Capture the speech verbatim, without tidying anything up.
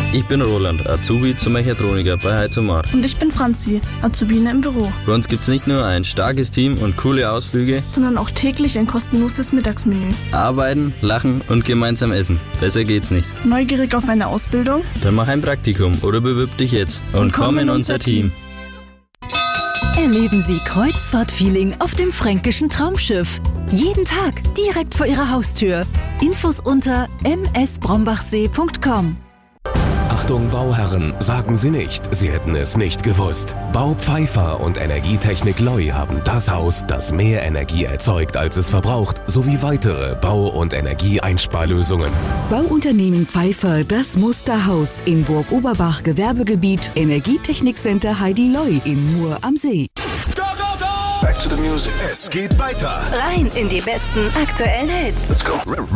Ich bin Roland, Azubi zum Mechatroniker bei Heizomar. Und ich bin Franzi, Azubine im Büro. Bei uns gibt's nicht nur ein starkes Team und coole Ausflüge, sondern auch täglich ein kostenloses Mittagsmenü. Arbeiten, lachen und gemeinsam essen. Besser geht's nicht. Neugierig auf eine Ausbildung? Dann mach ein Praktikum oder bewirb dich jetzt und, und komm in unser Team. Erleben Sie Kreuzfahrt-Feeling auf dem fränkischen Traumschiff. Jeden Tag direkt vor Ihrer Haustür. Infos unter m s brombachsee punkt com. Achtung Bauherren, sagen Sie nicht, Sie hätten es nicht gewusst. Bau Pfeiffer und Energietechnik Loi haben das Haus, das mehr Energie erzeugt, als es verbraucht, sowie weitere Bau- und Energieeinsparlösungen. Bauunternehmen Pfeiffer, das Musterhaus in Burg Oberbach Gewerbegebiet, Energietechnikcenter Heidi Loi in Mur am See. Go, go, go! Back to the music. Es geht weiter. Rein in die besten aktuellen Hits. Let's go.